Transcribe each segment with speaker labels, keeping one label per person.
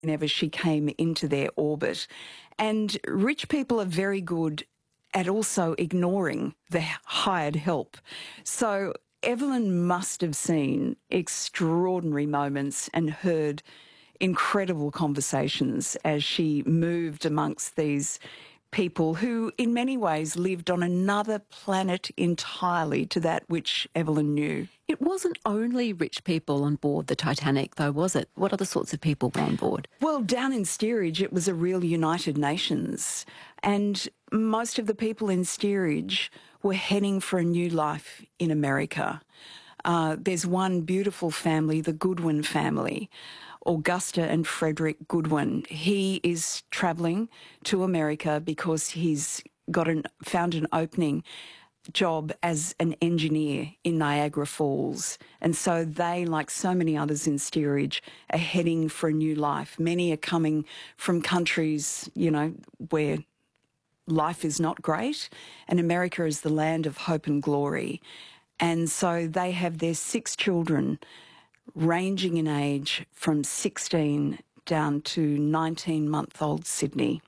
Speaker 1: whenever she came into their orbit. And rich people are very good at also ignoring the hired help. So Evelyn must have seen extraordinary moments and heard incredible conversations as she moved amongst these people who in many ways lived on another planet entirely to that which Evelyn knew.
Speaker 2: It wasn't only rich people on board the Titanic, though, was it? What other sorts of people were on board?
Speaker 1: Well, down in steerage, it was a real United Nations, and most of the people in steerage were heading for a new life in America. There's one beautiful family, the Goodwin family, Augusta and Frederick Goodwin. He is travelling to America because he's found an opening job as an engineer in Niagara Falls. And so they, like so many others in steerage, are heading for a new life. Many are coming from countries, where life is not great, and America is the land of hope and glory. And so they have their 6 children, ranging in age from 16 down to 19-month-old Sydney.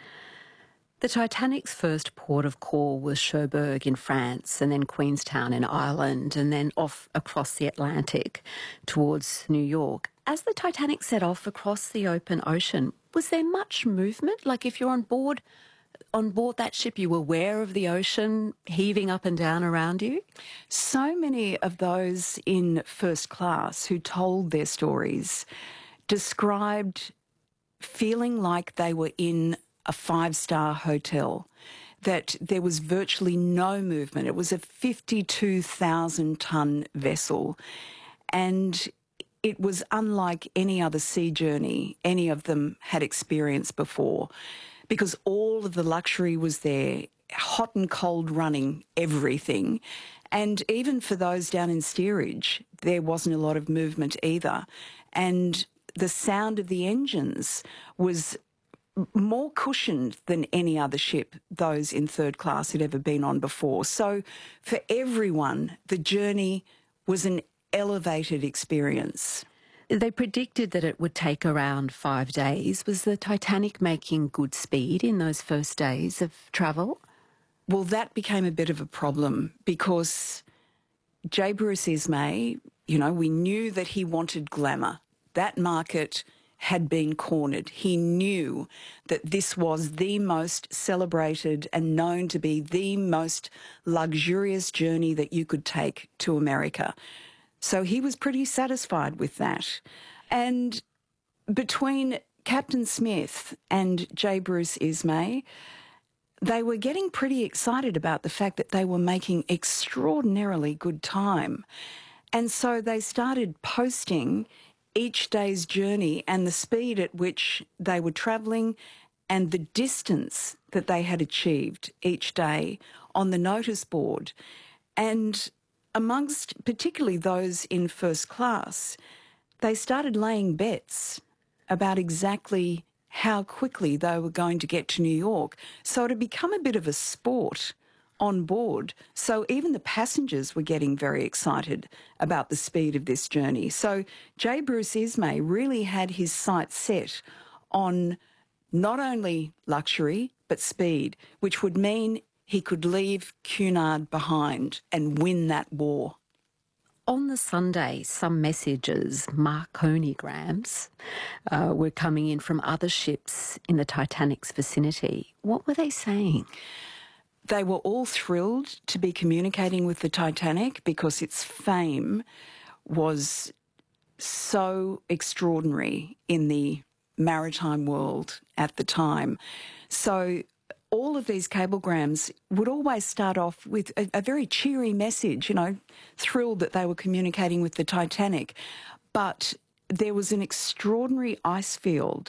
Speaker 2: The Titanic's first port of call was Cherbourg in France, and then Queenstown in Ireland, and then off across the Atlantic towards New York. As the Titanic set off across the open ocean, was there much movement? Like if you're on board that ship, you were aware of the ocean heaving up and down around you?
Speaker 1: So many of those in first class who told their stories described feeling like they were in a 5-star hotel, that there was virtually no movement. It was a 52,000-tonne vessel, and it was unlike any other sea journey any of them had experienced before, because all of the luxury was there, hot and cold running, everything. And even for those down in steerage, there wasn't a lot of movement either. And the sound of the engines was more cushioned than any other ship those in third class had ever been on before. So for everyone, the journey was an elevated experience.
Speaker 2: They predicted that it would take around 5 days. Was the Titanic making good speed in those first days of travel?
Speaker 1: Well, that became a bit of a problem because J. Bruce Ismay, we knew that he wanted glamour. That market had been cornered. He knew that this was the most celebrated and known to be the most luxurious journey that you could take to America. So he was pretty satisfied with that. And between Captain Smith and J. Bruce Ismay, they were getting pretty excited about the fact that they were making extraordinarily good time. And so they started posting each day's journey and the speed at which they were travelling and the distance that they had achieved each day on the notice board. And amongst particularly those in first class, they started laying bets about exactly how quickly they were going to get to New York. So it had become a bit of a sport on board. So even the passengers were getting very excited about the speed of this journey. So J. Bruce Ismay really had his sights set on not only luxury, but speed, which would mean he could leave Cunard behind and win that war.
Speaker 2: On the Sunday, some messages, Marconigrams, were coming in from other ships in the Titanic's vicinity. What were they saying?
Speaker 1: They were all thrilled to be communicating with the Titanic because its fame was so extraordinary in the maritime world at the time. So all of these cablegrams would always start off with a very cheery message, thrilled that they were communicating with the Titanic. But there was an extraordinary ice field